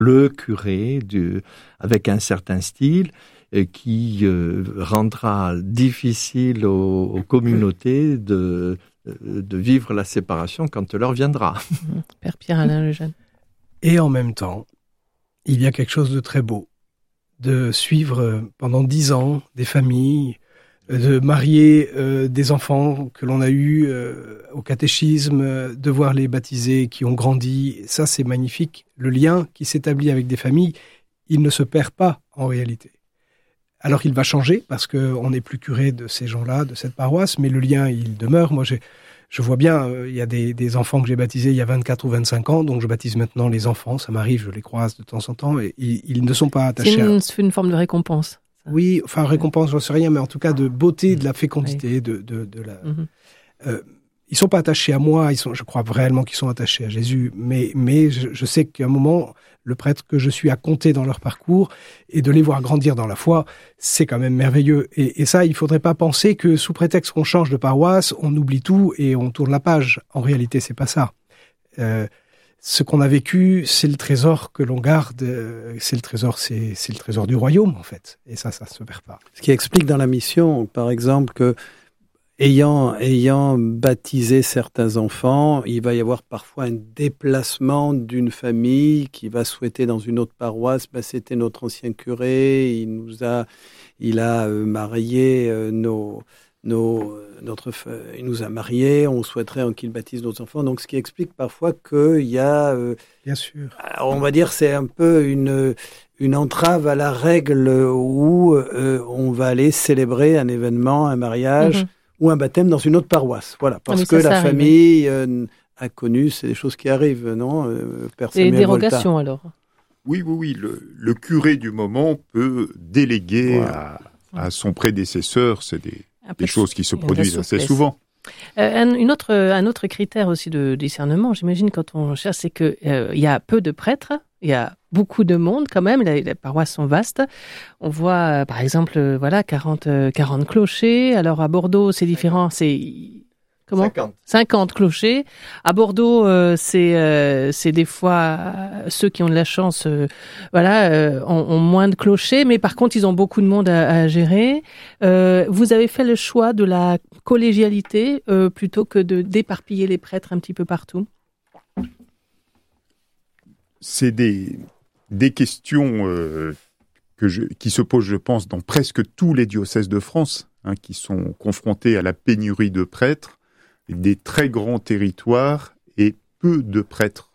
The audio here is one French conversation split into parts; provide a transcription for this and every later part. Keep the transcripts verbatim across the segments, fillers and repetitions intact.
le curé du, avec un certain style et qui euh, rendra difficile aux, aux communautés de, de vivre la séparation quand l'heure viendra. Père Pierre-Alain Lejeune. Et en même temps, il y a quelque chose de très beau, de suivre pendant dix ans des familles, de marier euh, des enfants que l'on a eus euh, au catéchisme, de voir les baptisés qui ont grandi. Ça, c'est magnifique. Le lien qui s'établit avec des familles, il ne se perd pas en réalité. Alors il va changer parce qu'on n'est plus curé de ces gens-là, de cette paroisse, mais le lien, il demeure. Moi, j'ai, je vois bien, euh, il y a des, des enfants que j'ai baptisés il y a vingt-quatre ou vingt-cinq ans, donc je baptise maintenant les enfants. Ça m'arrive, je les croise de temps en temps, et ils, ils ne sont pas attachés c'est une, à... C'est une forme de récompense. Oui, enfin récompense, j'en sais rien, mais en tout cas de beauté, de la fécondité, oui. de, de, de la. Mm-hmm. Euh, ils sont pas attachés à moi, ils sont, je crois réellement qu'ils sont attachés à Jésus, mais mais je, je sais qu'à un moment, le prêtre que je suis a compté dans leur parcours et de les voir grandir dans la foi, c'est quand même merveilleux. Et, et ça, il faudrait pas penser que sous prétexte qu'on change de paroisse, on oublie tout et on tourne la page. En réalité, c'est pas ça. Euh, Ce qu'on a vécu, c'est le trésor que l'on garde, c'est le trésor, c'est, c'est le trésor du royaume, en fait. Et ça, ça ne se perd pas. Ce qui explique dans la mission, par exemple, que ayant, ayant baptisé certains enfants, il va y avoir parfois un déplacement d'une famille qui va souhaiter dans une autre paroisse. Ben, c'était notre ancien curé, il nous a, il a marié euh, nos... Nos, notre, il nous a mariés, on souhaiterait qu'il baptise nos enfants. Donc, ce qui explique parfois qu'il y a... Euh, Bien sûr. On va dire c'est un peu une, une entrave à la règle où euh, on va aller célébrer un événement, un mariage mm-hmm. ou un baptême dans une autre paroisse. Voilà, parce ah, que la famille euh, a connu, c'est des choses qui arrivent, non euh, Père Samuel Des dérogations, Volta. Alors Oui, oui, oui. Le, le curé du moment peut déléguer voilà. à, à son prédécesseur, c'est des... des choses qui se produisent assez souvent. Euh, un, une autre, un autre critère aussi de discernement, j'imagine, quand on cherche, c'est qu'il euh, y a peu de prêtres, il y a beaucoup de monde quand même, les, les paroisses sont vastes. On voit, euh, par exemple, euh, voilà, quarante, euh, quarante clochers. Alors à Bordeaux, c'est différent, c'est... Comment ? cinquante. cinquante clochers. À Bordeaux, euh, c'est euh, c'est des fois euh, ceux qui ont de la chance, euh, voilà, euh, ont, ont moins de clochers, mais par contre ils ont beaucoup de monde à, à gérer. Euh, vous avez fait le choix de la collégialité euh, plutôt que de d'éparpiller les prêtres un petit peu partout. C'est des des questions euh, que je, qui se posent, je pense, dans presque tous les diocèses de France, hein, qui sont confrontés à la pénurie de prêtres. Des très grands territoires et peu de prêtres.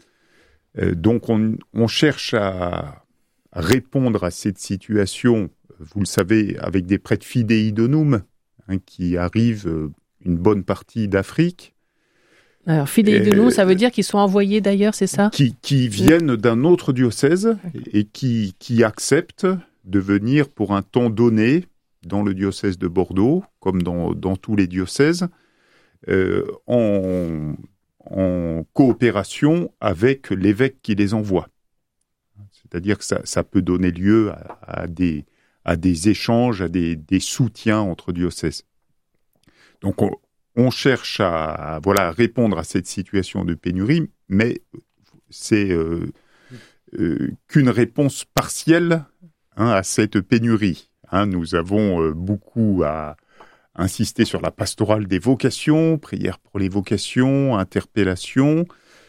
Euh, donc on, on cherche à, à répondre à cette situation, vous le savez, avec des prêtres fidei donum, hein, qui arrivent euh, une bonne partie d'Afrique. Alors fidei donum, euh, ça veut dire qu'ils sont envoyés d'ailleurs, c'est ça ? Qui, qui viennent d'un autre diocèse et qui, qui acceptent de venir pour un temps donné dans le diocèse de Bordeaux, comme dans, dans tous les diocèses, Euh, en, en coopération avec l'évêque qui les envoie. C'est-à-dire que ça, ça peut donner lieu à, à, des, à des échanges, à des, des soutiens entre diocèses. Donc on, on cherche à, voilà, à répondre à cette situation de pénurie, mais c'est euh, euh, qu'une réponse partielle, hein, à cette pénurie. Hein, nous avons euh, beaucoup à insister sur la pastorale des vocations, prière pour les vocations, interpellation,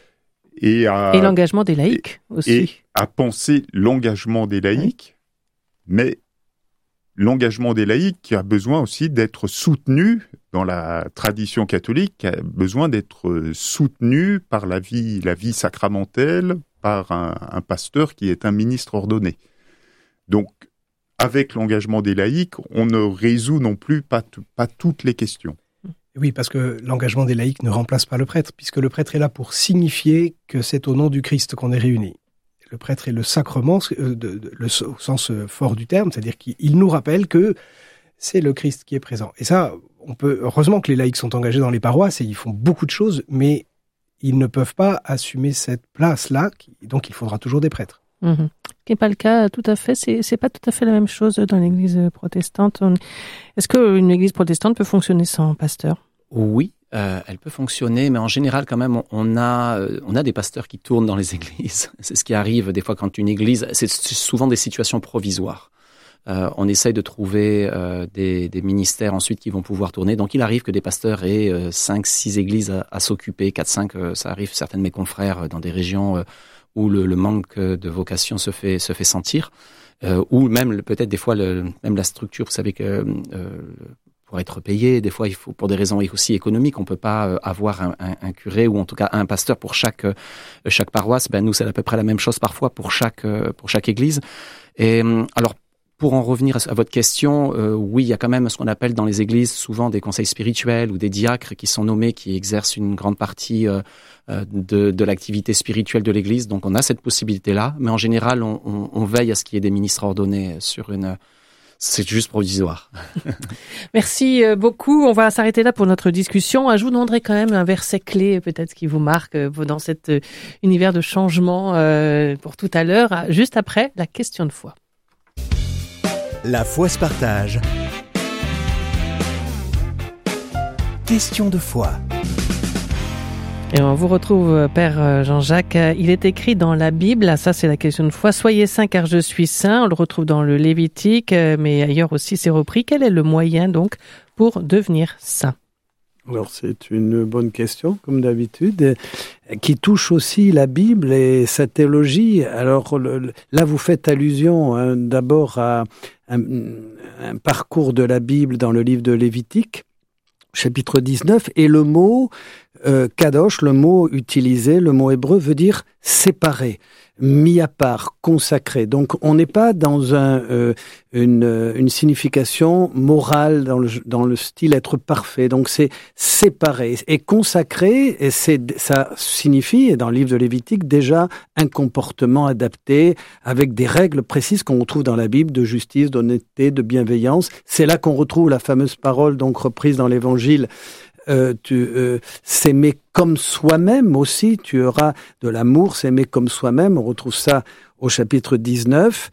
et à... Et l'engagement des laïcs et, aussi. Et à penser l'engagement des laïcs, oui. mais l'engagement des laïcs qui a besoin aussi d'être soutenu, dans la tradition catholique, qui a besoin d'être soutenu par la vie, la vie sacramentelle, par un, un pasteur qui est un ministre ordonné. Donc, avec l'engagement des laïcs, on ne résout non plus pas, t- pas toutes les questions. Oui, parce que l'engagement des laïcs ne remplace pas le prêtre, puisque le prêtre est là pour signifier que c'est au nom du Christ qu'on est réunis. Le prêtre est le sacrement, euh, de, de, le, au sens fort du terme, c'est-à-dire qu'il nous rappelle que c'est le Christ qui est présent. Et ça, on peut, heureusement que les laïcs sont engagés dans les paroisses et ils font beaucoup de choses, mais ils ne peuvent pas assumer cette place-là, donc il faudra toujours des prêtres. Mmh. Ce qui n'est pas le cas tout à fait, c'est, c'est pas tout à fait la même chose dans l'église protestante. On... Est-ce qu'une église protestante peut fonctionner sans pasteur ? Oui, Euh, elle peut fonctionner, mais en général, quand même, on, on a, euh, on a des pasteurs qui tournent dans les églises. C'est ce qui arrive des fois quand une église, c'est souvent des situations provisoires. Euh, on essaye de trouver euh, des, des ministères ensuite qui vont pouvoir tourner. Donc, il arrive que des pasteurs aient euh, cinq, six églises à, à s'occuper, quatre, cinq. Euh, ça arrive certains de mes confrères euh, dans des régions euh, où le, le manque de vocation se fait se fait sentir, euh, ou même peut-être des fois le, même la structure. Vous savez que euh, pour être payé, des fois il faut pour des raisons aussi économiques, on peut pas euh, avoir un, un, un curé ou en tout cas un pasteur pour chaque euh, chaque paroisse. Ben nous, c'est à peu près la même chose parfois pour chaque euh, pour chaque église. Et alors. Pour en revenir à votre question, euh, oui, il y a quand même ce qu'on appelle dans les églises souvent des conseils spirituels ou des diacres qui sont nommés, qui exercent une grande partie euh, de, de l'activité spirituelle de l'église. Donc on a cette possibilité-là, mais en général, on, on, on veille à ce qu'il y ait des ministres ordonnés sur une... C'est juste provisoire. Merci beaucoup. On va s'arrêter là pour notre discussion. Je vous demanderai quand même un verset clé, peut-être qui vous marque dans cet univers de changement pour tout à l'heure, juste après la question de foi. La foi se partage. Question de foi. Et on vous retrouve, Père Jean-Jacques. Il est écrit dans la Bible, ça c'est la question de foi, « Soyez saints car je suis saint ». On le retrouve dans le Lévitique, mais ailleurs aussi c'est repris. Quel est le moyen donc pour devenir saint ? Alors c'est une bonne question, comme d'habitude, qui touche aussi la Bible et sa théologie. Alors le, là, vous faites allusion hein, d'abord à un, un parcours de la Bible dans le livre de Lévitique, chapitre dix-neuf, et le mot euh, kadosh, le mot utilisé, le mot hébreu, veut dire séparé, mis à part, consacré. Donc on n'est pas dans un, euh, une, une signification morale dans le, dans le style être parfait. Donc c'est séparé et consacré. Et c'est, ça signifie, et dans le livre de Lévitique, déjà un comportement adapté avec des règles précises qu'on retrouve dans la Bible de justice, d'honnêteté, de bienveillance. C'est là qu'on retrouve la fameuse parole donc reprise dans l'Évangile. Euh, tu euh, s'aimer comme soi-même aussi, tu auras de l'amour, s'aimer comme soi-même, on retrouve ça au chapitre dix-neuf.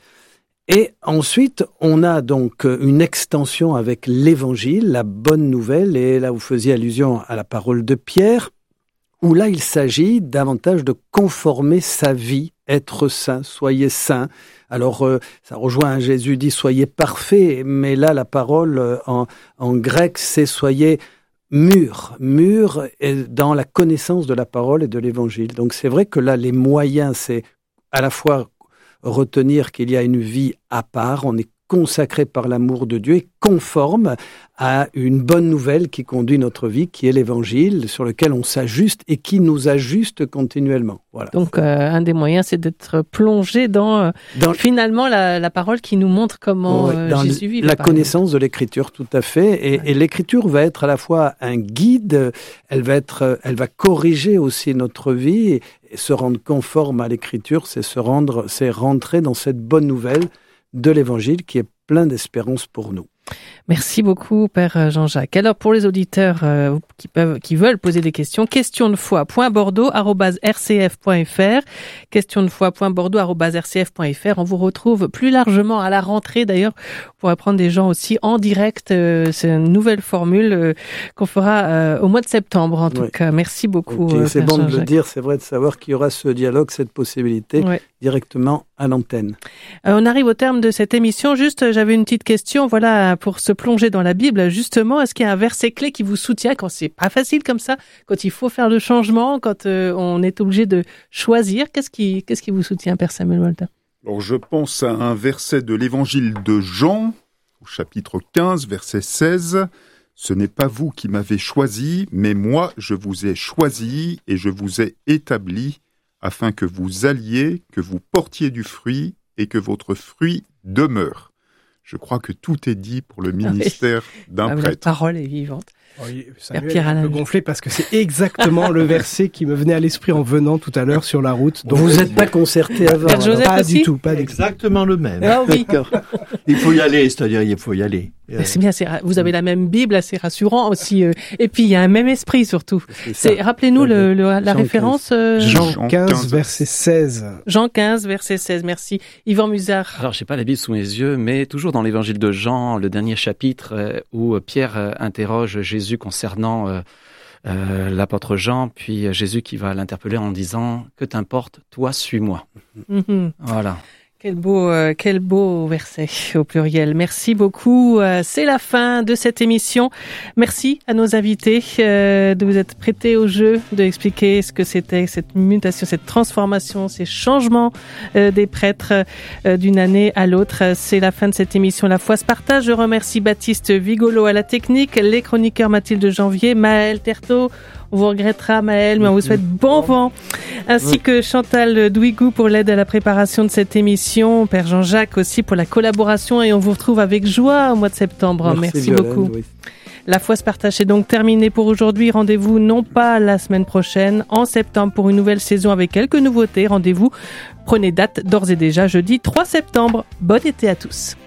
Et ensuite, on a donc une extension avec l'évangile, la bonne nouvelle, et là vous faisiez allusion à la parole de Pierre, où là il s'agit davantage de conformer sa vie, être saint, soyez saints. Alors euh, ça rejoint, Jésus dit soyez parfaits, mais là la parole euh, en, en grec c'est soyez mûr, mûr dans la connaissance de la parole et de l'évangile. Donc c'est vrai que là, les moyens, c'est à la fois retenir qu'il y a une vie à part, on est consacré par l'amour de Dieu et conforme à une bonne nouvelle qui conduit notre vie, qui est l'évangile, sur lequel on s'ajuste et qui nous ajuste continuellement. Voilà. Donc, euh, un des moyens, c'est d'être plongé dans, dans finalement la, la parole qui nous montre comment ouais, euh, Jésus vit. La connaissance exemple. de l'Écriture, tout à fait. Et, ouais. et l'Écriture va être à la fois un guide, elle va être, elle va corriger aussi notre vie et, et se rendre conforme à l'Écriture, c'est se rendre, c'est rentrer dans cette bonne nouvelle de l'Évangile qui est plein d'espérance pour nous. Merci beaucoup, Père Jean-Jacques. Alors, pour les auditeurs euh, qui peuvent, qui veulent poser des questions, question de foi point bordeaux arobase r c f point f r, question de foi point bordeaux arobase r c f point f r. On vous retrouve plus largement à la rentrée, d'ailleurs, pour apprendre des gens aussi en direct. Euh, c'est une nouvelle formule euh, qu'on fera euh, au mois de septembre, en tout oui. cas. Merci beaucoup. Okay, euh, c'est bon de le dire, c'est vrai de savoir qu'il y aura ce dialogue, cette possibilité ouais. directement à l'antenne. Euh, on arrive au terme de cette émission. Juste, j'avais une petite question, voilà, pour se plonger dans la Bible, justement, est-ce qu'il y a un verset clé qui vous soutient quand c'est pas facile comme ça, quand il faut faire le changement, quand euh, on est obligé de choisir? Qu'est-ce qui, qu'est-ce qui vous soutient, Père Samuel Walter? Alors, je pense à un verset de l'évangile de Jean, au chapitre quinze, verset seize. Ce n'est pas vous qui m'avez choisi, mais moi, je vous ai choisi et je vous ai établi afin que vous alliez, que vous portiez du fruit et que votre fruit demeure. Je crois que tout est dit pour le ministère ah oui. d'un ah, prêtre. La parole est vivante. Oui, Samuel est un peu gonflé parce que c'est exactement le verset qui me venait à l'esprit en venant tout à l'heure sur la route. Donc vous n'êtes pas concerté avant. Père Joseph pas aussi du tout, pas exactement le même. Ah oui. Il faut y aller, c'est-à-dire il faut y aller. Mais c'est bien, c'est, vous avez la même Bible, assez rassurant aussi. Euh, et puis il y a un même esprit surtout. C'est c'est, rappelez-nous le, le, la Jean référence. Euh... Jean quinze, verset seize. Jean quinze, verset seize. Merci. Yvan Musard. Alors j'ai pas la Bible sous mes yeux, mais toujours dans l'évangile de Jean, le dernier chapitre euh, où Pierre euh, interroge Jésus concernant euh, euh, l'apôtre Jean, puis Jésus qui va l'interpeller en disant « Que t'importe, toi, suis-moi Mm-hmm. ». Voilà. Quel beau, euh, quel beau verset au pluriel. Merci beaucoup. Euh, c'est la fin de cette émission. Merci à nos invités euh, de vous être prêtés au jeu, d'expliquer ce que c'était cette mutation, cette transformation, ces changements euh, des prêtres euh, d'une année à l'autre. C'est la fin de cette émission. La foi se partage. Je remercie Baptiste Vigolo à la technique, les chroniqueurs Mathilde Janvier, Maël Terto. On vous regrettera, Maël, mais on vous souhaite bon vent. Ainsi que Chantal Douigou pour l'aide à la préparation de cette émission. Père Jean-Jacques aussi pour la collaboration. Et on vous retrouve avec joie au mois de septembre. Merci, Merci beaucoup. Violaine, oui. La foi se partage est donc terminée pour aujourd'hui. Rendez-vous non pas la semaine prochaine, en septembre pour une nouvelle saison avec quelques nouveautés. Rendez-vous, prenez date d'ores et déjà jeudi trois septembre. Bon été à tous.